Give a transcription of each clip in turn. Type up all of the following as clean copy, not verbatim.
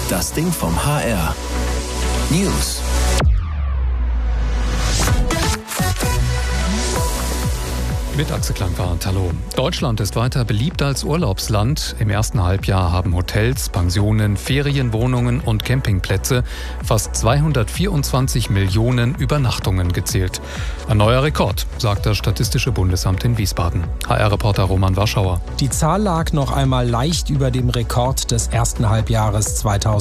Das Ding vom HR. News. Mit Axel Klangwart, hallo. Deutschland ist weiter beliebt als Urlaubsland. Im ersten Halbjahr haben Hotels, Pensionen, Ferienwohnungen und Campingplätze fast 224 Millionen Übernachtungen gezählt. Ein neuer Rekord, sagt das Statistische Bundesamt in Wiesbaden. HR-Reporter Roman Warschauer. Die Zahl lag noch einmal leicht über dem Rekord des ersten Halbjahres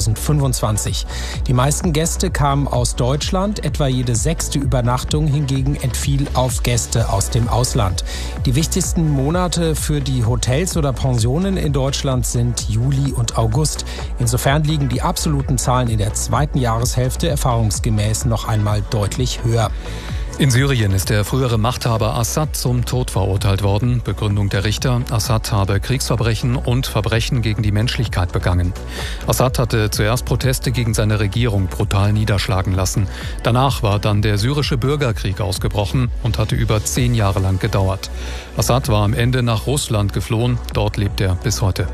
2025. Die meisten Gäste kamen aus Deutschland, etwa jede 6. Übernachtung hingegen entfiel auf Gäste aus dem Ausland. Die wichtigsten Monate für die Hotels oder Pensionen in Deutschland sind Juli und August. Insofern liegen die absoluten Zahlen in der zweiten Jahreshälfte erfahrungsgemäß noch einmal deutlich höher. In Syrien ist der frühere Machthaber Assad zum Tod verurteilt worden. Begründung der Richter: Assad habe Kriegsverbrechen und Verbrechen gegen die Menschlichkeit begangen. Assad hatte zuerst Proteste gegen seine Regierung brutal niederschlagen lassen. Danach war dann der syrische Bürgerkrieg ausgebrochen und hatte über 10 Jahre lang gedauert. Assad war am Ende nach Russland geflohen. Dort lebt er bis heute.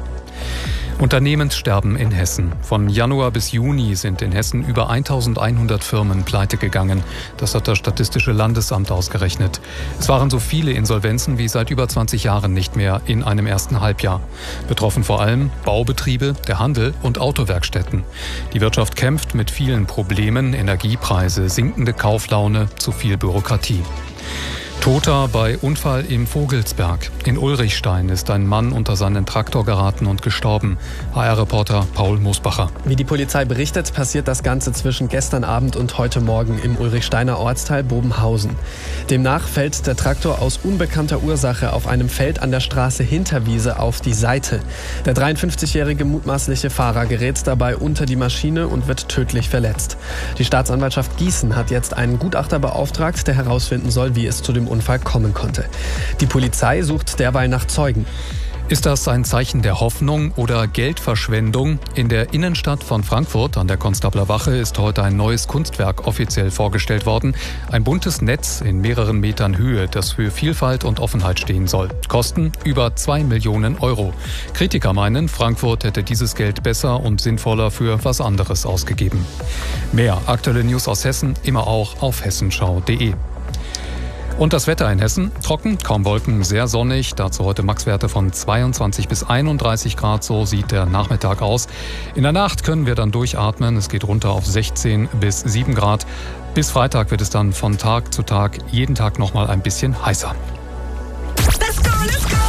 Unternehmenssterben in Hessen. Von Januar bis Juni sind in Hessen über 1100 Firmen pleite gegangen. Das hat das Statistische Landesamt ausgerechnet. Es waren so viele Insolvenzen wie seit über 20 Jahren nicht mehr in einem ersten Halbjahr. Betroffen vor allem Baubetriebe, der Handel und Autowerkstätten. Die Wirtschaft kämpft mit vielen Problemen: Energiepreise, sinkende Kauflaune, zu viel Bürokratie. Toter bei Unfall im Vogelsberg. In Ulrichstein ist ein Mann unter seinen Traktor geraten und gestorben. HR-Reporter Paul Mosbacher. Wie die Polizei berichtet, passiert das Ganze zwischen gestern Abend und heute Morgen im Ulrichsteiner Ortsteil Bobenhausen. Demnach fällt der Traktor aus unbekannter Ursache auf einem Feld an der Straße Hinterwiese auf die Seite. Der 53-jährige mutmaßliche Fahrer gerät dabei unter die Maschine und wird tödlich verletzt. Die Staatsanwaltschaft Gießen hat jetzt einen Gutachter beauftragt, der herausfinden soll, wie es zu dem Unfall kommen konnte. Die Polizei sucht derweil nach Zeugen. Ist das ein Zeichen der Hoffnung oder Geldverschwendung? In der Innenstadt von Frankfurt an der Konstablerwache ist heute ein neues Kunstwerk offiziell vorgestellt worden. Ein buntes Netz in mehreren Metern Höhe, das für Vielfalt und Offenheit stehen soll. Kosten über 2 Millionen Euro. Kritiker meinen, Frankfurt hätte dieses Geld besser und sinnvoller für was anderes ausgegeben. Mehr aktuelle News aus Hessen immer auch auf hessenschau.de. Und das Wetter in Hessen: trocken, kaum Wolken, sehr sonnig. Dazu heute Maxwerte von 22 bis 31 Grad, so sieht der Nachmittag aus. In der Nacht können wir dann durchatmen, es geht runter auf 16 bis 7 Grad. Bis Freitag wird es dann von Tag zu Tag jeden Tag noch mal ein bisschen heißer. Let's go, let's go!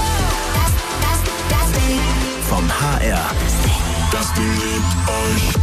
Das Ding vom HR. Das Ding liebt euch.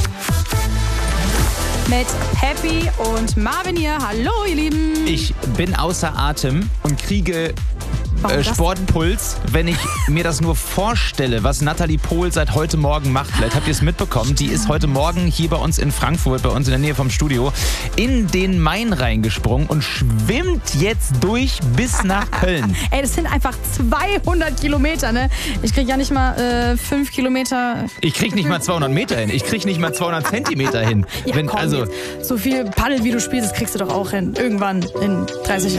Mit Happy und Marvin hier. Hallo, ihr Lieben. Ich bin außer Atem und kriege Sportpuls, wenn ich mir das nur vorstelle, was Nathalie Pohl seit heute Morgen macht. Vielleicht habt ihr es mitbekommen. Die ist heute Morgen hier bei uns in Frankfurt, bei uns in der Nähe vom Studio, in den Main reingesprungen und schwimmt jetzt durch bis nach Köln. Ey, das sind einfach 200 Kilometer, ne? Ich krieg ja nicht mal 5 Kilometer. Ich krieg nicht mal 200 Meter hin. Ich krieg nicht mal 200 Zentimeter hin. Ja, komm, so viel Paddel, wie du spielst, das kriegst du doch auch hin. Irgendwann in 30 Jahren.